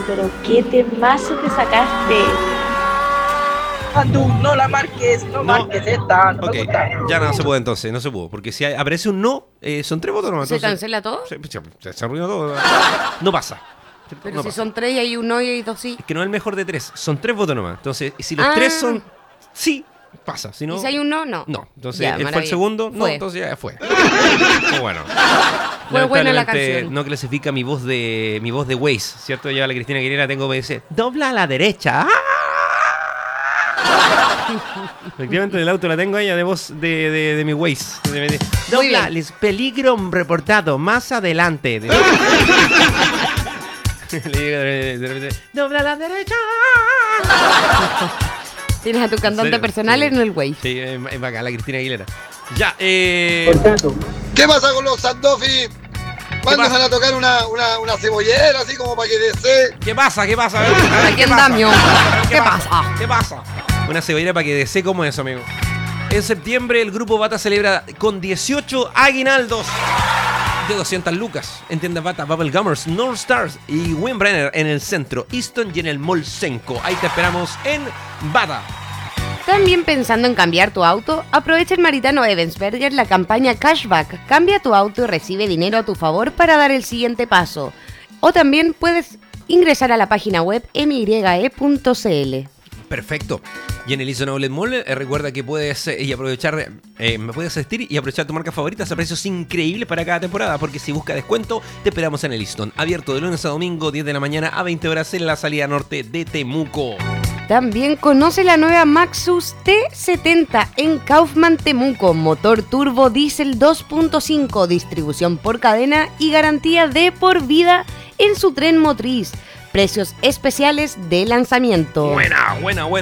pero qué temazo te sacaste. Andu, no la marques, no marques esta, no Ok, me gusta. ya no se puede entonces, no se pudo. Porque si aparece un no, son 3 votos nomás. ¿Se entonces- cancela todo? Se arruina todo. No pasa. Pero No si pasa. son 3 y hay un no y hay 2 sí. Es que no es el mejor de 3, son 3 votos nomás. Entonces, si los Ah. 3 son sí, pasa. Si no, ¿Y si hay un no? No. no. Entonces, Ya, él fue el maravilla. segundo, no, Fue. entonces ya fue. Muy bueno. Fue buena la Lamentablemente, canción. no clasifica mi voz de Waze, ¿cierto? Yo a la Cristina Aguilera tengo que decir, dobla a la derecha. ¡Ah! Efectivamente, en el auto la tengo ella de voz de mi Waze. Dobla, bien. les peligro reportado más adelante. Le digo de repente, dobla a la derecha. Tienes a tu cantante serio? personal Sí. en el Waze. Sí, es bacán, la Cristina Aguilera. Ya, ¿Qué pasa con los Sandofi? ¿Cuándo pasa? van a tocar una cebollera así como para que desee? ¿qué pasa? ¿Qué pasa? A ver, Aquí ¿qué andamio. pasa? ¿Qué pasa? ¿Qué pasa? Una cebollera para que desee como eso, amigo. En septiembre, el grupo Bata celebra con 18 aguinaldos de 200 lucas en tiendas Bata, Bubblegummers, North Stars y Windbrenner en el centro, Easton y en el Mall Senco. Ahí te esperamos en Bata. También pensando en cambiar tu auto, aprovecha en Maritano Evansberger la campaña Cashback. Cambia tu auto y recibe dinero a tu favor para dar el siguiente paso. O también puedes ingresar a la página web mye.cl. Perfecto. Y en el Easton Outlet Mall, recuerda que puedes aprovechar, me puedes asistir y aprovechar tu marca favorita a precios increíbles para cada temporada, porque si busca descuento, te esperamos en el Easton. Abierto de lunes a domingo, 10 de la mañana a 20 horas en la salida norte de Temuco. También conoce la nueva Maxus T70 en Kaufman Temuco, motor turbo diésel 2.5, distribución por cadena y garantía de por vida en su tren motriz. Precios especiales de lanzamiento. Buena.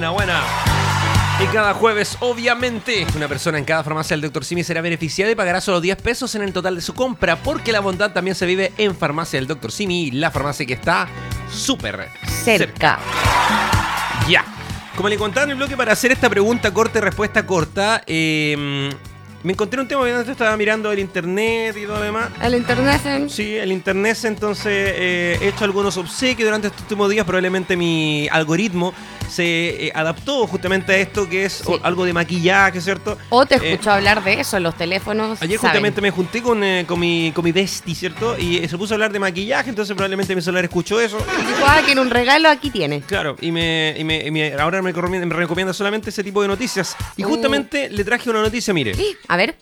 Y cada jueves, obviamente, una persona en cada farmacia del Dr. Simi será beneficiada y pagará solo 10 pesos en el total de su compra, porque la bondad también se vive en Farmacia del Dr. Simi, la farmacia que está súper Cerca. Ya. Como le contaba en el bloque, para hacer esta pregunta corta y respuesta corta, me encontré un tema que antes estaba mirando el internet y todo lo demás. El internet. Sí, el internet, entonces he hecho algunos obsequios durante estos últimos días. Probablemente mi algoritmo se adaptó justamente a esto, que es Sí. algo de maquillaje, ¿cierto? O te escucho hablar de eso en los teléfonos. Ayer saben. justamente me junté con mi bestie, ¿cierto? Y se puso a hablar de maquillaje, entonces probablemente mi celular escuchó eso. Dijo, quiero un regalo, aquí tiene. Claro, y ahora me recomienda solamente ese tipo de noticias. Y justamente le traje una noticia, mire. A ver.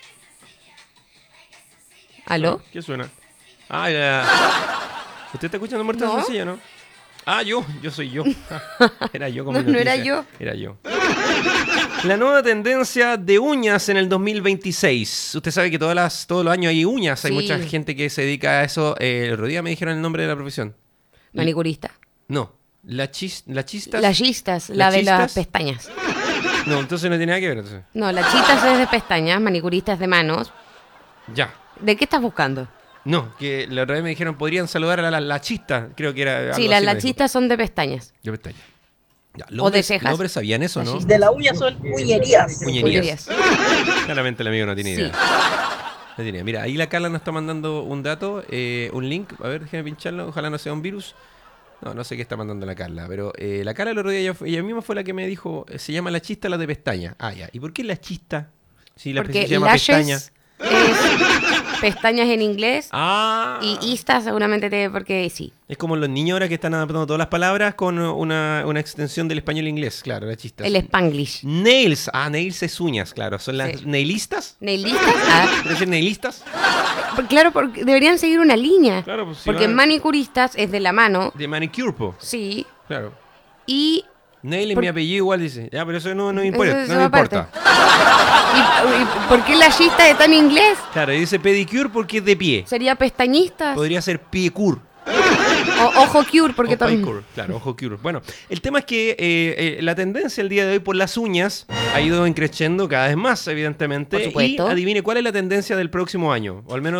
¿Aló? ¿Qué suena? Ah, ya. ¿Usted está escuchando Muerta No. Sencilla, no? Ah, yo soy yo. Era yo con No, mi noticia. no era yo. Era yo. La nueva tendencia de uñas en el 2026. Usted sabe que todos los años hay uñas. Hay Sí. mucha gente que se dedica a eso. El otro día me dijeron el nombre de la profesión. Manicurista. No. La chistas. Las chistas, la de las chistas? pestañas. No, entonces no tiene nada que ver. Entonces. No, la chistas es de pestañas, manicurista es de manos. Ya. ¿De qué estás buscando? No, que la otra vez me dijeron podrían saludar a la chista. Creo que era. Sí, algo las así, me dijo. chistas son de pestañas. De pestaña. Ya, los O de hombres- cejas. Los hombres sabían eso, ¿no? De la uña son uñerías. Uñerías. Claramente el amigo no tiene Sí. idea. No tiene idea. Mira, ahí la Carla nos está mandando un dato, un link. A ver, déjame pincharlo. Ojalá no sea un virus. No sé qué está mandando la Carla. Pero la Carla el otro día, ella misma fue la que me dijo, se llama la chista la de pestaña. Ah, ya. ¿Y por qué la chista? Si la Porque se llama lashes pestaña. es pestañas en inglés Ah. y ista seguramente porque sí. Es como los niños ahora que están adaptando todas las palabras con una extensión del español e inglés. Claro, la chista. El Spanglish. Nails. Ah, nails es uñas, claro. ¿Son las Sí. nailistas? ¿Nailistas? Ah, ¿Quiere decir nailistas? claro, porque deberían seguir una línea. Claro, pues, si porque va- manicuristas es de la mano, De manicure, po. sí, Claro. y Nail en Por- mi apellido igual dice. Ya, pero eso no Eso importa. es No me aparte. importa. ¿Y por qué la chista es tan inglés? Claro, y dice pedicure porque es de pie. ¿Sería pestañistas? Podría ser piecure. O ojo cure, porque O también... paicure. Claro, ojo cure. Bueno, el tema es que la tendencia el día de hoy por las uñas ha ido creciendo cada vez más, evidentemente. Por supuesto. Y adivine cuál es la tendencia del próximo año. O al menos